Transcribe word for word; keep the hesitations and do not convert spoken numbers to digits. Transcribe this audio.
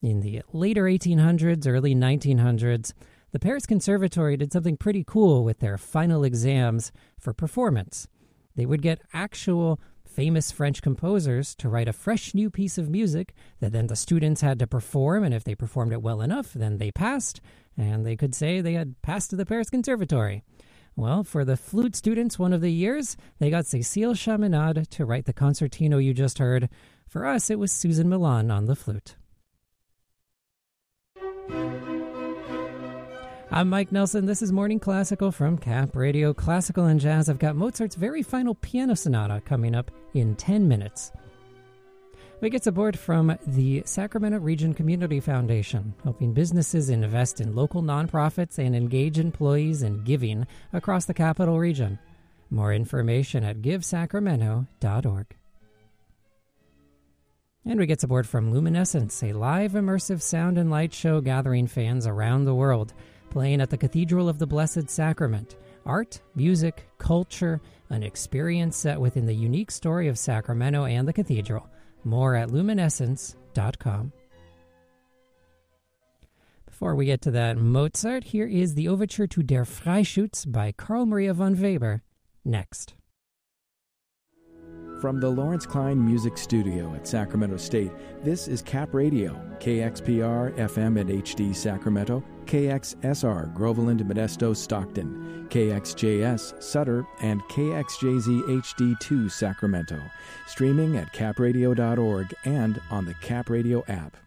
In the later eighteen hundreds, early nineteen hundreds, the Paris Conservatory did something pretty cool with their final exams for performance. They would get actual famous French composers to write a fresh new piece of music that then the students had to perform, and if they performed it well enough, then they passed, and they could say they had passed to the Paris Conservatory. Well, for the flute students one of the years, they got Cécile Chaminade to write the concertino you just heard. For us, it was Susan Milan on the flute. I'm Mike Nelson. This is Morning Classical from Cap Radio Classical and Jazz. I've got Mozart's very final piano sonata coming up in ten minutes. We get support from the Sacramento Region Community Foundation, helping businesses invest in local nonprofits and engage employees in giving across the capital region. More information at give sacramento dot org. And we get support from Luminescence, a live immersive sound and light show gathering fans around the world, playing at the Cathedral of the Blessed Sacrament. Art, music, culture, an experience set within the unique story of Sacramento and the cathedral. More at luminescence dot com. Before we get to that Mozart, here is the overture to Der Freischütz by Carl Maria von Weber. Next. From the Lawrence Klein Music Studio at Sacramento State, this is Cap Radio, K X P R F M and H D Sacramento, K X S R Groveland, Modesto, Stockton, K X J S Sutter, and K X J Z H D two Sacramento. Streaming at cap radio dot org and on the Cap Radio app.